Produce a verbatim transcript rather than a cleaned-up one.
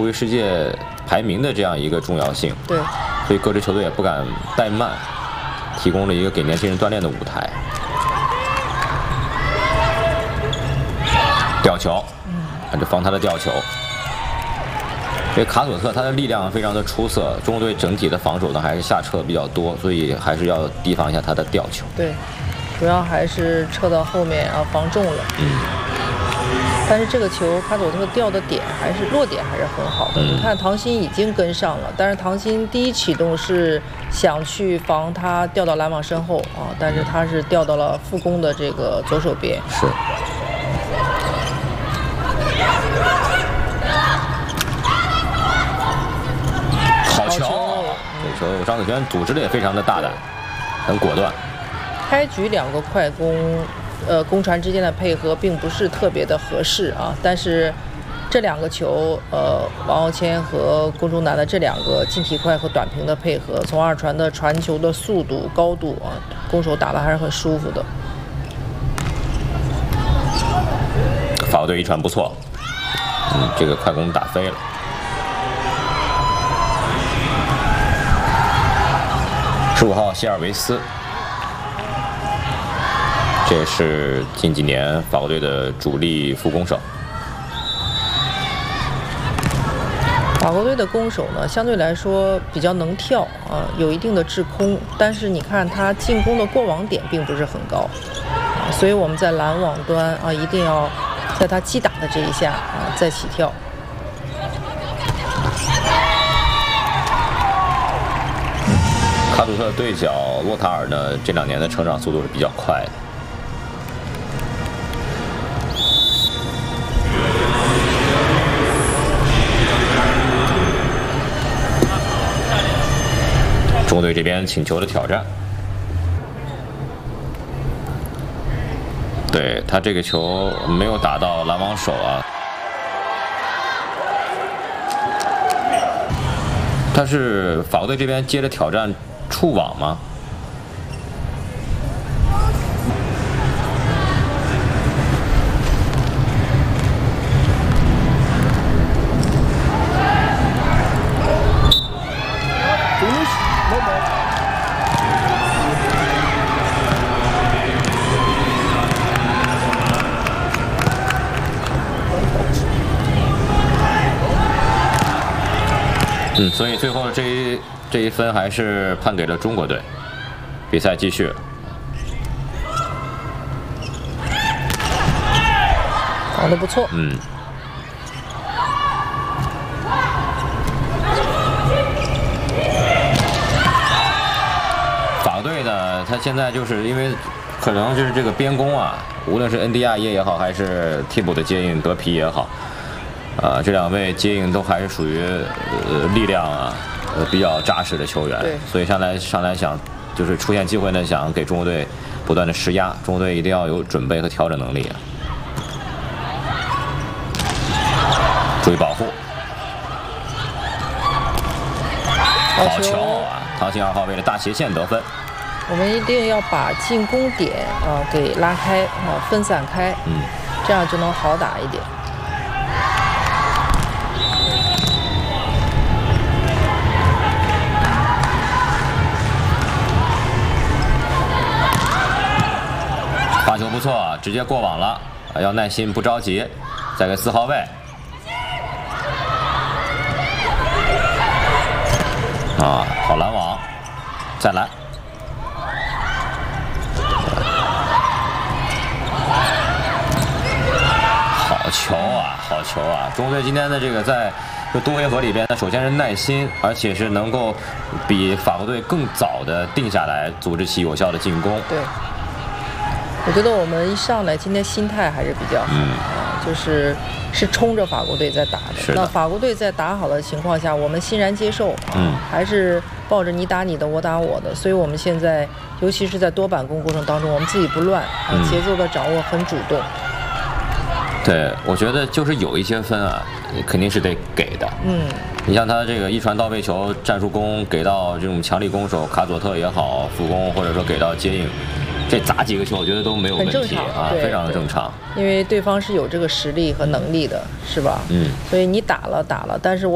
位世界排名的这样一个重要性。 对， 所以各支球队也不敢怠慢，提供了一个给年轻人锻炼的舞台。吊球，嗯，就防他的吊球。这卡索特他的力量非常的出色，中国队整体的防守呢还是下撤比较多，所以还是要提防一下他的吊球。 对，主要还是撤到后面啊，防重了。嗯。但是这个球卡索特吊的点还是落点还是很好的。嗯、你看唐鑫已经跟上了，但是唐鑫第一启动是想去防他吊到篮网身后啊，但是他是吊到了副攻的这个左手边。 是。好球！这球张子萱组织的也非常的大胆，很果断。 开局两个快攻。呃，攻传之间的配合并不是特别的合适啊，但是这两个球，呃，王傲谦和龚中南的这两个近体快和短平的配合，从二传的传球的速度、高度啊，攻手打得还是很舒服的。 法国队一传不错，嗯，这个快攻打飞了。十五号希尔维斯。这也是近几年法国队的主力副攻手。 法国队的攻手呢，相对来说比较能跳啊，有一定的制空，但是你看他进攻的过网点并不是很高，啊、所以我们在拦网端啊，一定要在他击打的这一下啊再起跳。 卡图特对角洛塔尔呢，这两年的成长速度是比较快的。中国队这边请求的挑战，对他这个球没有打到拦网手啊，他是法国队这边接着挑战触网吗？嗯，所以最后这一这一分还是判给了中国队。比赛继续。 防得不错。 嗯。法队呢，他现在就是因为可能就是这个边攻啊，无论是恩迪亚耶也好，还是替补的接应德皮也好。啊，这两位接应都还是属于呃力量啊，呃比较扎实的球员，所以上来上来想就是出现机会呢，想给中国队不断的施压，中国队一定要有准备和调整能力啊。注意保护，好球啊！唐鑫二号为了大斜线得分。 我们一定要把进攻点啊给拉开啊，分散开，嗯，这样就能好打一点。 发球不错，直接过网了，要耐心，不着急。再给四号位，啊，好拦网，再来。好球啊，好球啊！中国队今天的这个在就多回合里边呢，首先是耐心，而且是能够比法国队更早的定下来，组织起有效的进攻。 对。我觉得我们一上来今天心态还是比较好，嗯、啊，就是是冲着法国队在打的。 是的。 那法国队在打好的情况下，我们欣然接受，啊、 嗯， 还是抱着你打你的，我打我的。所以我们现在，尤其是在多板攻过程当中，我们自己不乱，啊，嗯、节奏的掌握很主动。 对，我觉得就是有一些分啊，肯定是得给的。嗯，你像他这个一传到位球战术攻给到这种强力攻手卡佐特也好，副攻或者说给到接应。这砸几个球，我觉得都没有问题啊，非常的正常。 因为对方是有这个实力和能力的，是吧？嗯。所以你打了打了，但是我。